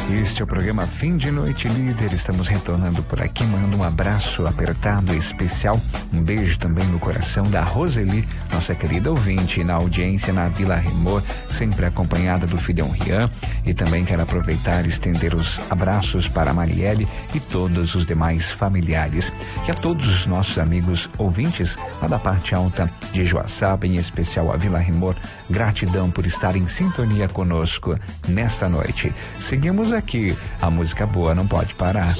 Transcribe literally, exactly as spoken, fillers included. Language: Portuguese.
Este é o programa Fim de Noite Líder. Estamos retornando por aqui. Mando um abraço apertado e especial. Um beijo também no coração da Roseli, nossa querida ouvinte, na audiência na Vila Remor, sempre acompanhada do filhão Rian. E também quero aproveitar e estender os abraços para a Marielle e todos os demais familiares. E a todos os nossos amigos ouvintes lá da parte alta de Joaçaba, em especial a Vila Remor. Gratidão por estar em sintonia conosco nesta noite. Seguimos aqui. A música boa não pode parar.